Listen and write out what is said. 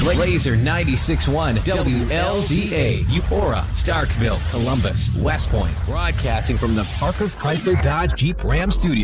Laser 96.1 WLZA, Eupora, Starkville, Columbus, West Point, broadcasting from the Parker Chrysler Dodge Jeep Ram Studio.